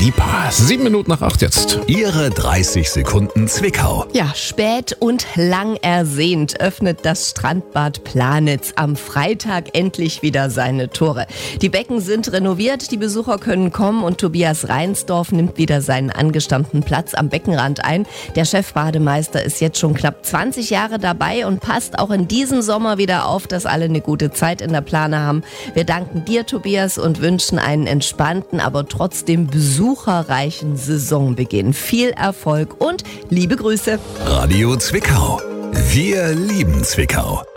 Lipa. 7:07 jetzt. Ihre 30 Sekunden Zwickau. Ja, spät und lang ersehnt öffnet das Strandbad Planitz am Freitag endlich wieder seine Tore. Die Becken sind renoviert, die Besucher können kommen und Tobias Reinsdorf nimmt wieder seinen angestammten Platz am Beckenrand ein. Der Chefbademeister ist jetzt schon knapp 20 Jahre dabei und passt auch in diesem Sommer wieder auf, dass alle eine gute Zeit in der Plane haben. Wir danken dir, Tobias, und wünschen einen entspannten, aber trotzdem besucherreichen Saisonbeginn. Viel Erfolg und liebe Grüße. Radio Zwickau. Wir lieben Zwickau.